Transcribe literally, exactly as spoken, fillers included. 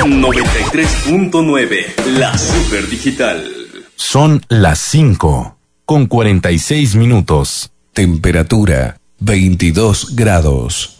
noventa y tres punto nueve, la Super Digital. Son las cinco, con cuarenta y seis minutos. Temperatura veintidós grados.